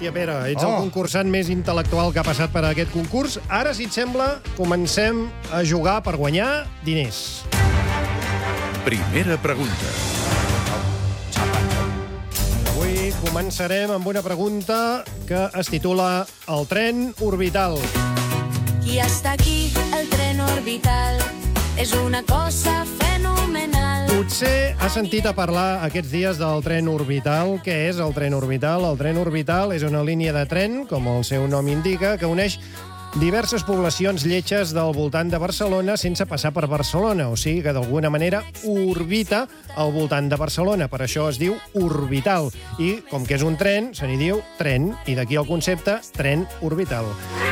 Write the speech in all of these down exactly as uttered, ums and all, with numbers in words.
Hòstia, Pere, ets el concursant més intel·lectual que ha passat per aquest concurs. Ara, si et sembla, comencem a jugar per guanyar diners. Primera pregunta. Avui començarem amb una pregunta que es titula El tren orbital. Y hasta aquí el tren orbital és una cosa fenomenal. Potser has sentit a parlar aquests dies del tren orbital. Què és el tren orbital? El tren orbital és una línia de tren, com el seu nom indica, que uneix diverses poblacions lletges del voltant de Barcelona sense passar per Barcelona, o sigui que d'alguna manera orbita al voltant de Barcelona. Per això es diu orbital. I com que és un tren, se n'hi diu tren, i d'aquí el concepte tren orbital.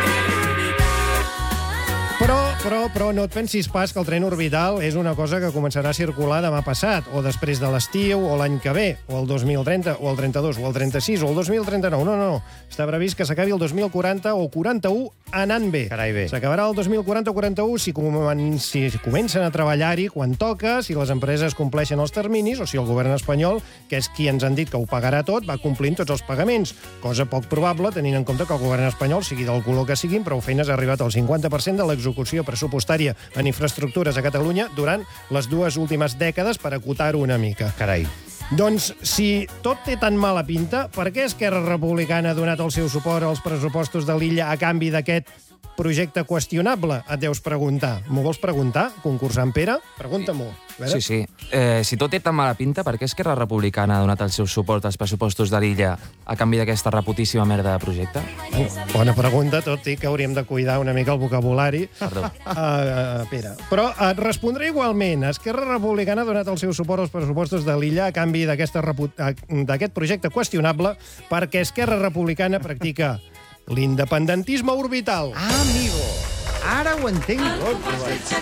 Però, però, però no et pensis pas que el tren orbital és una cosa que començarà a circular demà passat, o després de l'estiu, o l'any que ve, o el dos mil trenta, o el trenta-dos, o el trenta-sis, o el dos mil trenta-nou. No, no, està previst que s'acabi el dos mil quaranta o quaranta-u anant bé. Carai, bé. S'acabarà el dos mil quaranta o quaranta-u si, comen si comencen a treballar-hi quan toca, si les empreses compleixen els terminis, o si el govern espanyol, que és qui ens han dit que ho pagarà tot, va complint tots els pagaments. Cosa poc probable, tenint en compte que el govern espanyol, sigui del color que siguin, prou feines ha arribat al cinquanta per cent de l'execució pressupostària en infraestructures a Catalunya durant les dues últimes dècades, per acotar-ho una mica. Carai. Doncs, si tot té tan mala pinta, per què Esquerra Republicana ha donat el seu suport als pressupostos de l'illa a canvi d'aquest projecte qüestionable? Et deus preguntar. M'ho vols preguntar, concursant Pere? Pregunta-m'ho. Sí, sí. Eh, si tot té tan mala pinta, per què Esquerra Republicana ha donat el seu suport als pressupostos de l'illa a canvi d'aquesta reputíssima merda de projecte? Bona pregunta, tot i que hauríem de cuidar una mica el vocabulari. Perdó. Uh, Pere. Però et respondré igualment. Esquerra Republicana ha donat el seu suport als pressupostos de l'illa a canvi d'aquest projecte qüestionable perquè Esquerra Republicana practica l'independentisme orbital. Ah, amigo. Ara ho entenc tot.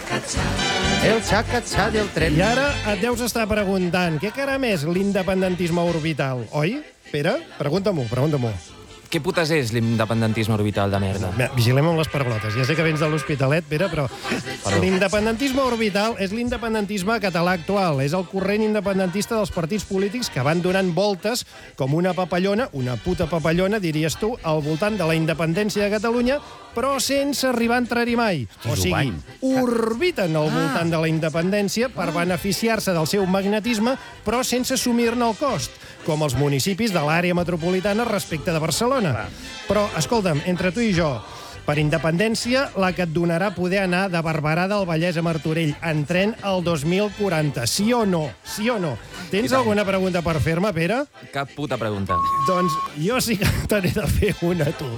El xaca-xà del tren. I ara et deus estar preguntant què caram és l'independentisme orbital, oi, Pere? Pregunta-m'ho, pregunta-m'ho. Què putes és l'independentisme orbital de merda? Bé, vigilem amb les paraulotes. Ja sé que vens de l'Hospitalet, Pere, però l'independentisme orbital és l'independentisme català actual. És el corrent independentista dels partits polítics que van donant voltes com una papallona, una puta papallona, diries tu, al voltant de la independència de Catalunya, però sense arribar a entrar-hi mai. O sigui, orbiten al voltant de la independència per beneficiar-se del seu magnetisme, però sense assumir-ne el cost, com els municipis de l'àrea metropolitana respecte de Barcelona. Però, escolta'm, entre tu i jo, per independència, la que et donarà poder anar de Barberà del Vallès a Martorell en tren el dos mil quaranta. Sí o no? Sí o no? Tens alguna pregunta per fer-me, Pere? Cap puta pregunta. Doncs jo sí que t'he de fer una, tu.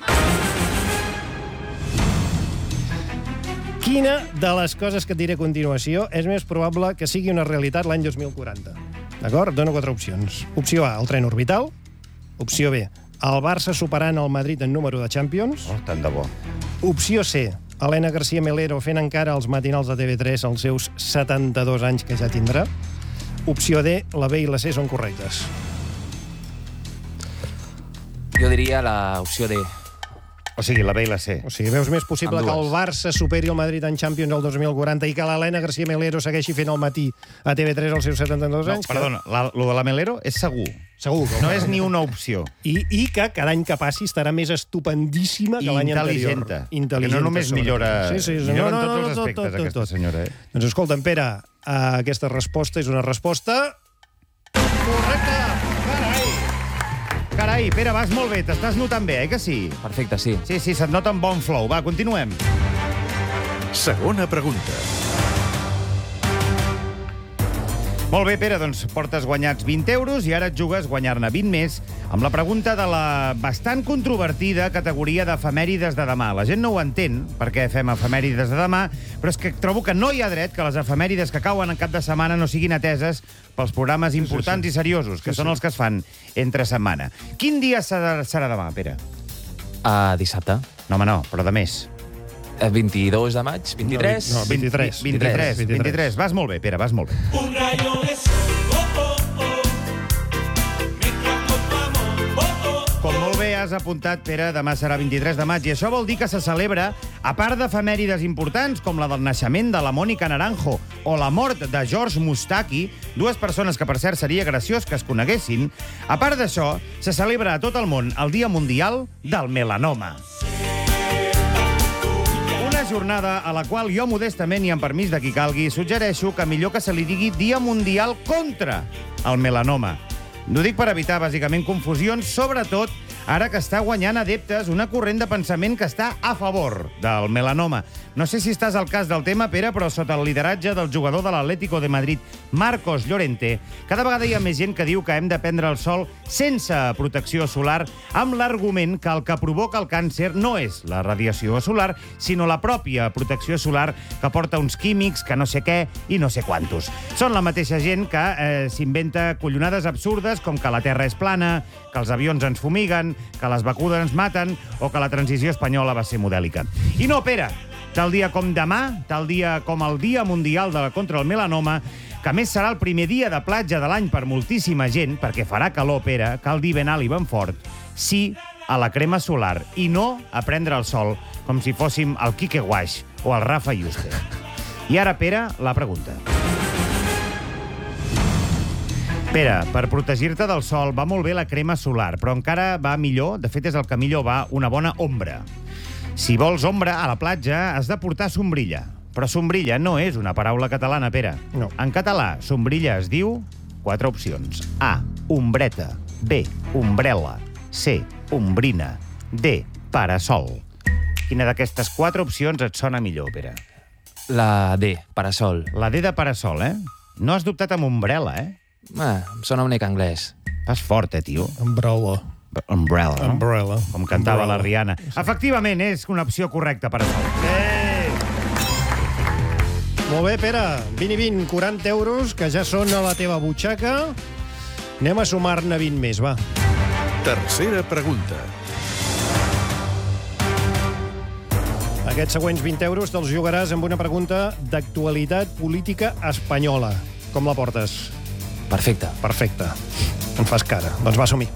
Quina de les coses que et diré a continuació és més probable que sigui una realitat l'any dos mil quaranta? D'acord? Dono quatre opcions. Opció A, el tren orbital. Opció B, el Barça superant el Madrid en número de Champions. Oh, tant de bo. Opció C, Elena García Melero fent encara els matinals de T V tres als seus setanta-dos anys que ja tindrà. Opció D, la B i la C són correctes. Jo diria l'opció D. O sigui, la B i la C. O sigui, veus més possible que el Barça superi el Madrid en Champions el dos mil quaranta i que l'Elena García Melero segueixi fent el matí a T V tres als seus setanta-dos anys? No, perdona, la, lo de la Melero és segur. Segur. No és ni una opció. I, I que cada any que passi estarà més estupendíssima que l'any anterior. Intel·ligenta. Que no només millora, sí, sí, sí, millora no, en tots no, els no, aspectes, tot, tot, aquesta tot. senyora. Eh? Doncs escolta'm, Pere, aquesta resposta és una resposta correcta. Carai! Carai, Pere, vas molt bé, t'estàs notant bé, eh, que sí? Perfecte, sí. Sí, sí, se't nota un bon flow. Va, continuem. Segona pregunta. Molt bé, Pere, doncs portes guanyats vint euros i ara et jugues guanyar-ne vint més amb la pregunta de la bastant controvertida categoria d'efemèrides de demà. La gent no ho entén, perquè fem efemèrides de demà, però és que trobo que no hi ha dret que les efemèrides que cauen en cap de setmana no siguin ateses pels programes importants sí, sí, sí. i seriosos, que sí, són sí. els que es fan entre setmana. Quin dia serà, serà demà, Pere? Uh, dissabte. No, home, no, però de més. vint-i-dos de maig, vint-i-tres... No, vint-i-tres. vint-i-tres, vint-i-tres. Vas molt bé, Pere, vas molt bé. Un rayo de sol, oh, oh, oh. Me trajo tu amor, oh, oh, oh. Com molt bé has apuntat, Pere, demà serà vint-i-tres de maig, i això vol dir que se celebra, a part d'efemèrides importants, com la del naixement de la Mònica Naranjo o la mort de George Moustaki, dues persones que, per cert, seria graciós que es coneguessin, a part d'això, se celebra a tot el món el Dia Mundial del Melanoma. Una jornada a la qual jo, modestament i amb permís de qui calgui, suggereixo que millor que se li digui Dia Mundial contra el melanoma. No dic per evitar, bàsicament, confusions, sobretot ara que està guanyant adeptes una corrent de pensament que està a favor del melanoma. No sé si estàs al cas del tema, Pere, però sota el lideratge del jugador de l'Atlético de Madrid, Marcos Llorente, cada vegada hi ha més gent que diu que hem de prendre el sol sense protecció solar, amb l'argument que el que provoca el càncer no és la radiació solar, sinó la pròpia protecció solar que porta uns químics, que no sé què i no sé quantos. Són la mateixa gent que eh, s'inventa collonades absurdes com que la Terra és plana, que els avions ens fumiguen, que les vacunes ens maten o que la transició espanyola va ser modèlica. I no, Pere, tal dia com demà, tal dia com el Dia Mundial de la contra el melanoma, que a més serà el primer dia de platja de l'any per moltíssima gent, perquè farà calor, Pere, cal dir ben alt i ben fort, sí a la crema solar i no a prendre el sol com si fóssim el Quique Guaix o el Rafa Yuste. I ara, Pere, la pregunta. Pere, per protegir-te del sol va molt bé la crema solar, però encara va millor, de fet és el que millor va, una bona ombra. Si vols ombra a la platja has de portar sombrilla. Però sombrilla no és una paraula catalana, Pere. No. En català, sombrilla es diu quatre opcions. A, ombreta. B, ombrella. C, ombrina. D, parasol. Quina d'aquestes quatre opcions et sona millor, Pere? La D, parasol. La D de parasol, eh? No has dubtat amb ombrella, eh? Ah, em sona una mica anglès. Vas fort, eh, tio? Umbrella. Umbrella, no? Umbrella. Com cantava Umbrella. la Rihanna. Efectivament, és una opció correcta per això. Eh! Molt bé, Pere. vint i vint, quaranta euros, que ja són a la teva butxaca. Anem a sumar-ne vint més, va. Tercera pregunta. Aquests següents vint euros te'ls jugaràs amb una pregunta d'actualitat política espanyola. Com la portes? Perfecte. Perfecte. Em fas cara. Doncs va, som-hi.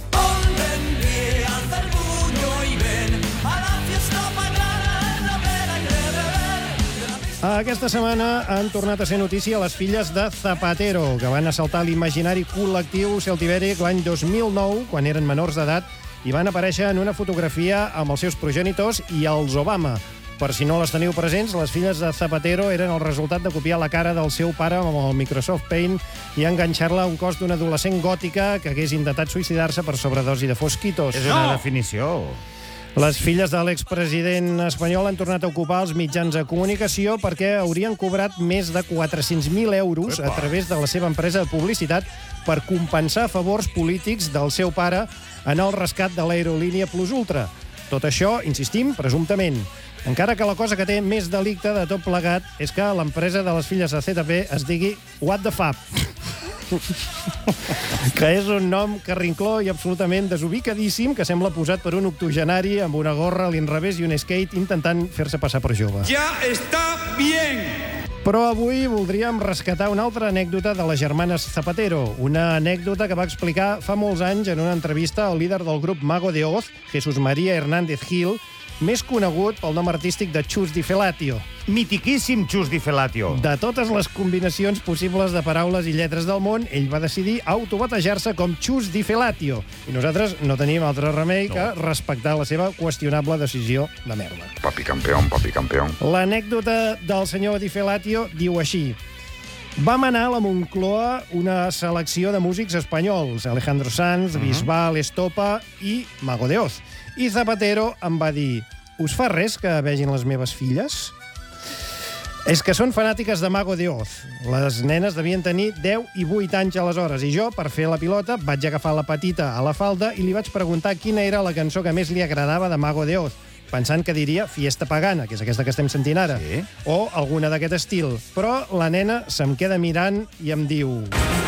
Aquesta setmana han tornat a ser notícia les filles de Zapatero, que van assaltar l'imaginari col·lectiu celtibèric l'any dos mil nou, quan eren menors d'edat, i van aparèixer en una fotografia amb els seus progenitors i els Obama. Per si no les teniu presents, les filles de Zapatero eren el resultat de copiar la cara del seu pare amb el Microsoft Paint i enganxar-la a un cos d'una adolescent gòtica que hagués intentat suïcidar-se per sobredosi de fosquitos. És una definició. Les filles de l'expresident espanyol han tornat a ocupar els mitjans de comunicació perquè haurien cobrat més de quatre-cents mil euros a través de la seva empresa de publicitat per compensar favors polítics del seu pare en el rescat de l'aerolínia Plus Ultra. Tot això, insistim, presumptament. Encara que la cosa que té més delicte de tot plegat és que l'empresa de les filles de Z P es digui What the Fab, que és un nom carrincló i absolutament desubicadíssim que sembla posat per un octogenari amb una gorra a l'inrevés i un skate intentant fer-se passar per jove. Ja està bien! Però avui voldríem rescatar una altra anècdota de les germanes Zapatero, una anècdota que va explicar fa molts anys en una entrevista al líder del grup Mago de Oz, Jesús María Hernández Gil, més conegut pel nom artístic de Chus Di Felatio. Mitiquíssim Chus Di Felatio. De totes les combinacions possibles de paraules i lletres del món, ell va decidir autobatejar-se com Chus Di Felatio. I nosaltres no tenim altre remei que respectar la seva qüestionable decisió de merda. Papi campeón, papi campeón. L'anècdota del senyor Di Felatio diu així: vam anar a la Moncloa una selecció de músics espanyols, Alejandro Sanz, Bisbal, Estopa i Mago de Oz. I Zapatero em va dir: us fa res que vegin les meves filles? És que són fanàtiques de Mago de Oz. Les nenes devien tenir deu i vuit anys aleshores, i jo, per fer la pilota, vaig agafar la petita a la falda i li vaig preguntar quina era la cançó que més li agradava de Mago de Oz, pensant que diria Fiesta Pagana, que és aquesta que estem sentint ara, Sí. o alguna d'aquest estil. Però la nena se'm queda mirant i em diu: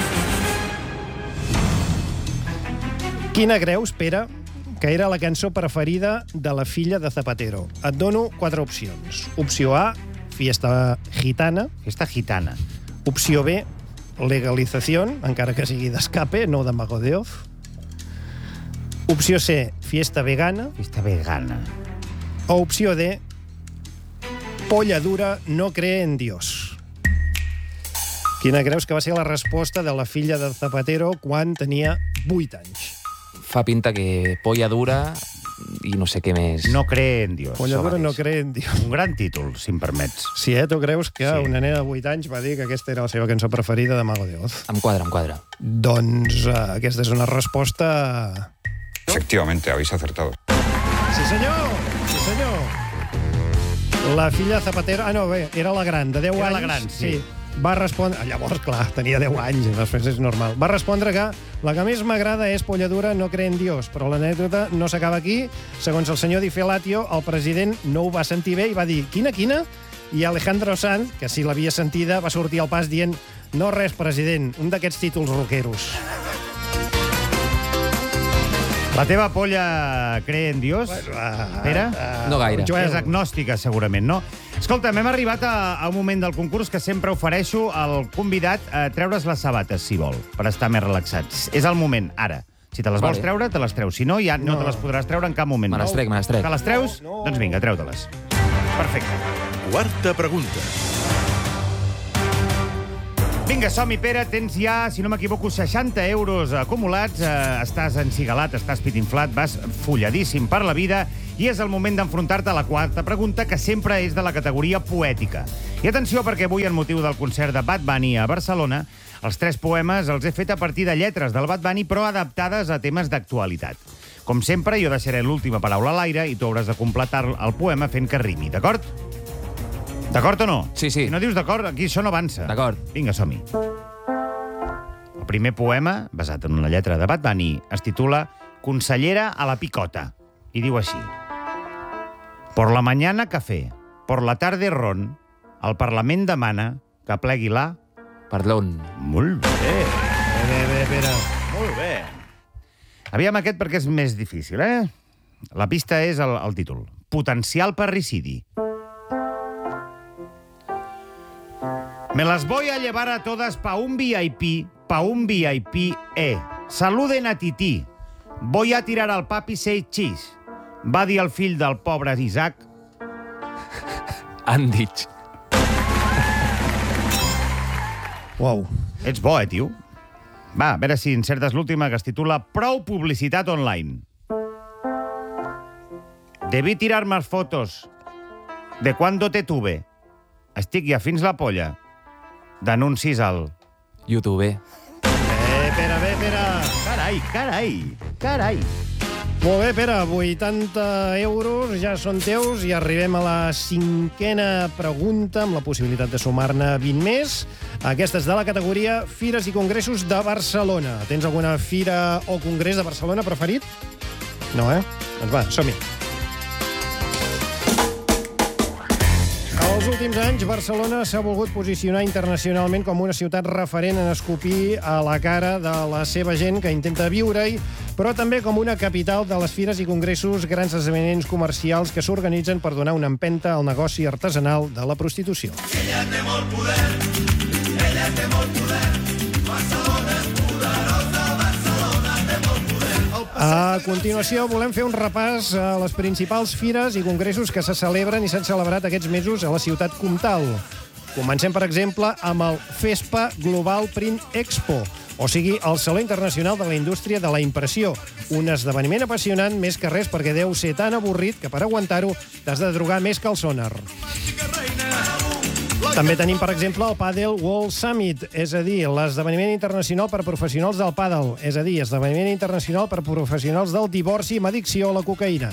quina creus, Pere, que era la cançó preferida de la filla de Zapatero? Et dono quatre opcions. Opció A, Fiesta Gitana. Aquesta gitana. Opció B, Legalización, encara que sigui d'escape, no de Mago de Oz. Opció C, fiesta vegana. Fiesta vegana. O opció D, polla dura no cree en Dios. Quina creus que va ser la resposta de la filla de Zapatero quan tenia vuit anys? Fa pinta que polla dura i no sé què més. No cree en Dios. Polla dura no Sabatés. cree en Dios. Un gran títol, si em permets. Sí, eh? Tu creus que Sí. una nena de vuit anys va dir que aquesta era la seva cançó preferida de Mago de Oz? Em quadra, em quadra. Doncs uh, aquesta és una resposta... Efectivamente, habéis acertado. Sí, senyor! Sí, senyor! La filla de Zapatero... Ah, no, bé, era la gran, de deu Era anys. la gran, sí. Va respondre... Llavors, clar, tenia deu anys, després és normal. Va respondre que la que més m'agrada és polla dura, no cree en Dios. Però l'anècdota no s'acaba aquí. Segons el senyor Di Felatio, el president no ho va sentir bé i va dir, quina, quina? I Alejandro Sanz, que sí l'havia sentida, va sortir al pas dient, no res, president, un d'aquests títols roqueros. La teva polla cree en Dios, Pere? No gaire. Joel. És agnòstica, segurament, no? Escolta, hem arribat a, a un moment del concurs que sempre ofereixo al convidat a treure's les sabates, si vol, per estar més relaxats. És el moment, ara. Si te les vols Vale. treure, te les treus. Si no, ja no, No. te les podràs treure en cap moment. Me les trec, me les trec. Te les treus? No, no. Doncs vinga, treu-te-les. Perfecte. Quarta pregunta. Vinga, som-hi, Pere. Tens ja, si no m'equivoco, seixanta euros acumulats. Eh, estàs encigalat, estàs pitinflat, vas folladíssim per la vida i és el moment d'enfrontar-te a la quarta pregunta, que sempre és de la categoria poètica. I atenció, perquè avui, en motiu del concert de Bad Bunny a Barcelona, els tres poemes els he fet a partir de lletres del Bad Bunny, però adaptades a temes d'actualitat. Com sempre, jo deixaré l'última paraula a l'aire i tu hauràs de completar el poema fent que rimi, d'acord? D'acord o no? Sí, sí. Si no dius d'acord, aquí això no avança. D'acord. Vinga, som-hi. El primer poema, basat en una lletra de Bad Bunny, es titula Consellera a la picota. I diu així. Por la mañana café, por la tarde ron, el Parlament demana que plegui la... Perdón. Molt bé. Bé, bé, Pere. Molt bé. Aviam aquest perquè és més difícil, eh? La pista és el, el títol. Potencial parricidi. Me las voy a llevar a todas pa un V I P, pa un V I P, eh. Saluden a Tití. Voy a tirar al papi seis cheese. Va dir el fill del pobre Isaac. Andich. Uau. Ets bo, eh, tio? Va, a veure si encertes l'última, que es titula Prou publicitat online. Debí tirar más fotos de cuando te tuve. Estic ja fins la polla. Denuncis al... YouTube. Bé, Pere, bé, Pere. Carai, carai, carai. Molt bé, Pere, vuitanta euros ja són teus i arribem a la cinquena pregunta amb la possibilitat de sumar-ne vint més. Aquesta és de la categoria Fires i Congressos de Barcelona. Tens alguna fira o congrés de Barcelona preferit? No, eh? Doncs va, som-hi. Els últims anys, Barcelona s'ha volgut posicionar internacionalment com una ciutat referent en escopir a la cara de la seva gent que intenta viure-hi, però també com una capital de les fires i congressos, grans esdeveniments comercials que s'organitzen per donar una empenta al negoci artesanal de la prostitució. Ella té molt poder, ella té molt poder, Barcelona és poderosa, Barcelona té molt poder. A continuació, volem fer un repàs a les principals fires i congressos que se celebren i s'han celebrat aquests mesos a la ciutat comtal. Comencem, per exemple, amb el FESPA Global Print Expo, o sigui, el Saló Internacional de la Indústria de la Impressió. Un esdeveniment apassionant, més que res, perquè deu ser tan avorrit que per aguantar-ho t'has de drogar més que el sonar. També tenim, per exemple, el Padel World Summit, és a dir, l'esdeveniment internacional per professionals del pàdel, és a dir, esdeveniment internacional per professionals del divorci amb addicció a la cocaïna.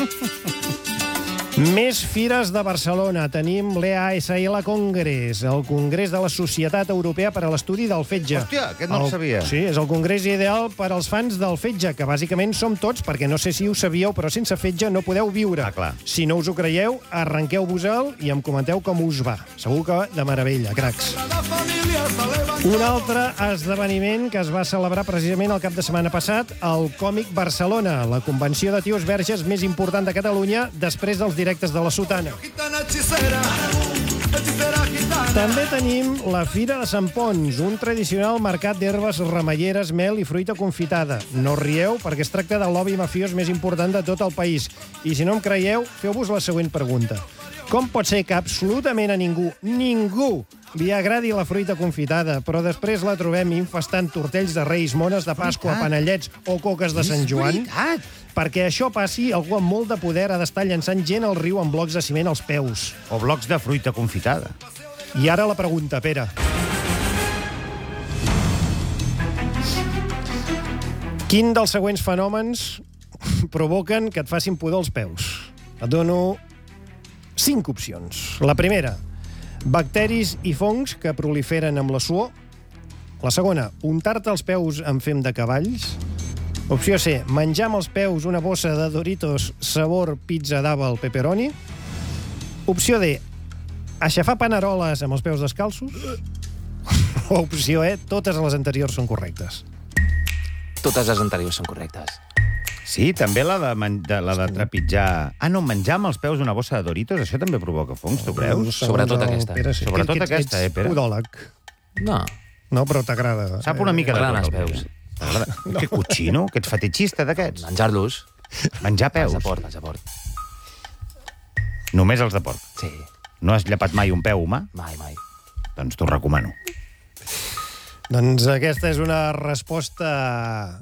Més fires de Barcelona. Tenim l'E A S L Congress, el Congrés de la Societat Europea per a l'Estudi del Fetge. Hòstia, aquest no el sabia. Sí, és el congrés ideal per als fans del fetge, que bàsicament som tots, perquè no sé si ho sabíeu, però sense fetge no podeu viure. Ah, clar. Si no us ho creieu, arrenqueu-vos-el i em comenteu com us va. Segur que de meravella, cracs. Un altre esdeveniment que es va celebrar precisament el cap de setmana passat, el Còmic Barcelona, la convenció de tios verges més important de Catalunya després dels directes de la Sotana. Gitana hechicera, hechicera gitana. També tenim la Fira de Sant Pons, un tradicional mercat d'herbes remeieres, mel i fruita confitada. No rieu, perquè es tracta del lobby mafiós més important de tot el país. I si no em creieu, feu-vos la següent pregunta. Com pot ser que absolutament a ningú, ningú, li agradi la fruita confitada, però després la trobem infestant tortells de Reis, mones de Pasqua, panellets o coques de Sant Joan? Perquè això passi, algú amb molt de poder ha d'estar llançant gent al riu amb blocs de ciment als peus. O blocs de fruita confitada. I ara la pregunta, Pere. Quin dels següents fenòmens provoquen que et facin pudor als peus? Et dono cinc opcions. La primera, bacteris i fongs que proliferen amb la suor. La segona, untar-te els peus amb fem de cavalls. Opció C, menjar amb els peus una bossa de Doritos sabor pizza d'àval pepperoni. Opció D, aixafar paneroles amb els peus descalços. O opció E, totes les anteriors són correctes. Totes les anteriors són correctes. Sí, també la de, men- de, la de trepitjar... Ah, no, menjar amb els peus una bossa de Doritos, això també provoca fongs, tu creus? Sobretot Segons el aquesta. Pere, sí. Sobretot Que ets- aquesta, ets eh, Pere? podòleg. No. No, però t'agrada. Sap una mica de M'agraden tot, els el peus. Pere. T'agrada? Que cochino, que ets fetichista d'aquests. Menjar-los. Menjar peus. Els de porc, els de porc. Només els de porc. Sí, No has llepat mai un peu humà? mai, mai. Doncs t'ho recomano. Doncs aquesta és una resposta...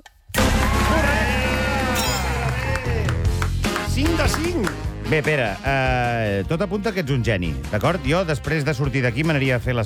cinc de cinc! Bé, Pere, eh, tot apunta que ets un geni, d'acord? Jo, després de sortir d'aquí, m'aniria a fer les